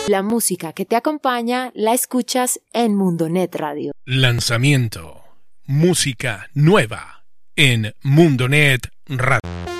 La música que te acompaña la escuchas en Mundonet Radio. Lanzamiento. Música nueva en Mundonet Radio.